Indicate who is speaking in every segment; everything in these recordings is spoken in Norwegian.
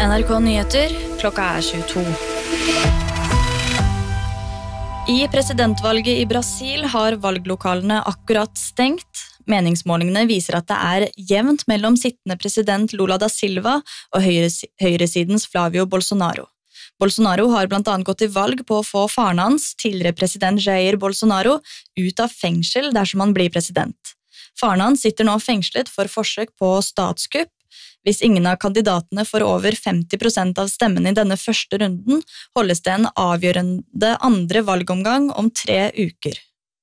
Speaker 1: NRK Nyheter, klokka 22. I presidentvalget i Brasil har valglokalene akkurat stengt. Meningsmålingene viser at det jevnt mellom sittende president Lula da Silva og høyresidens Flavio Bolsonaro. Bolsonaro har blant annet gått til valg på å få faren hans, tidligere president Jair Bolsonaro, ut av fengsel dersom han blir president. Faren hans sitter nå fengslet for forsøk på statskupp. Hvis ingen av kandidatene får over 50% av stemmene i denne første runden, holdes det en avgjørende andre valgomgang om 3 uker.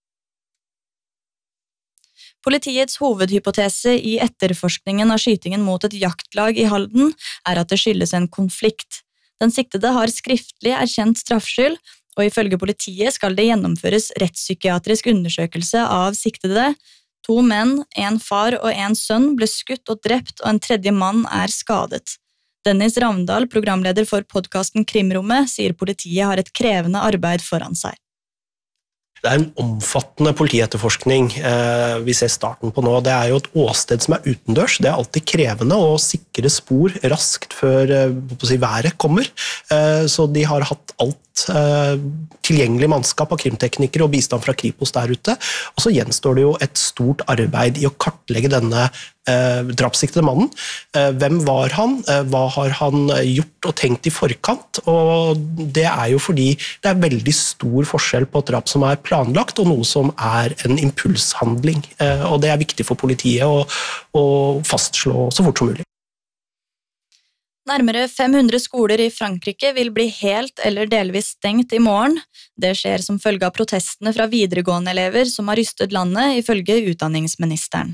Speaker 1: Politiets hovedhypotese i etterforskningen av skytingen mot et jaktlag i Halden at det skyldes en konflikt. Den siktede har skriftlig erkjent straffskyld, og ifølge politiet skal det gjennomføres rettspsykiatrisk undersøkelse av siktede. 2 menn, en far og en sønn ble skutt og drept, og en tredje mann skadet. Dennis Ravndal, programleder for podcasten Krimrommet, sier politiet har et krevende arbeid foran seg.
Speaker 2: Det en omfattende politietterforskning vi ser starten på nå. Det jo et åsted som utendørs. Det alltid krevende å sikre spor raskt før været kommer. Så de har hatt alt tilgjengelig mannskap av krimteknikere og bistand fra Kripos der ute. Og så gjenstår det jo et stort arbeid i å kartlegge denne drapssiktede mannen. Hvem var han? Hva har han gjort og tenkt i forkant? Og det jo fordi det veldig stor forskjell på et drap som planlagt og noe som en impulshandling. Og det viktig for politiet å fastslå så fort som mulig.
Speaker 1: Nærmere 500 skoler i Frankrike vil bli helt eller delvis stengt i morgen. Det skjer som følge av protestene fra videregående elever som har rystet landet, ifølge utdanningsministeren.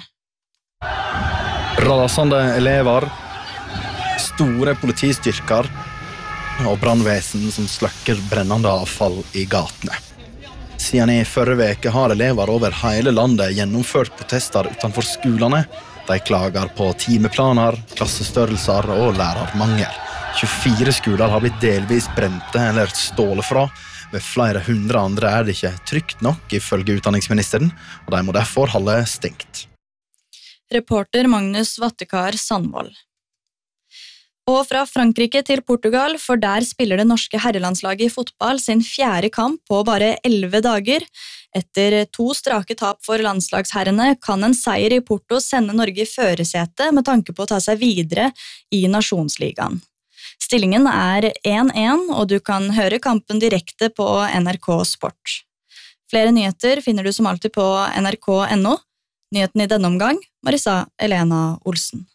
Speaker 3: Rasende elever, store politistyrker og brannvesen som sløkker brennende avfall i gatene. Siden i forrige veke har elever over hele landet gjennomført protester utenfor skolene. De klager på timeplaner, klassestørrelser og lærermangel. 24 skoler har blitt delvis brente eller stålet fra. Ved flere hundre andre det ikke trygt nok, ifølge utdanningsministeren, og de må derfor holde stengt.
Speaker 1: Reporter Magnus Vattekar Sandvold. Og fra Frankrike til Portugal, for der spiller det norske herrelandslaget i fotball sin 4. kamp på bare 11 dager. Etter 2 strake tap for landslagsherrene kan en seier i Porto sende Norge i førersete med tanke på å ta seg videre i Nasjonsligaen. Stillingen 1-1, og du kan høre kampen direkte på NRK Sport. Flere nyheter finner du som alltid på nrk.no. Nyheten i denne omgang, Marisa Elena Olsen.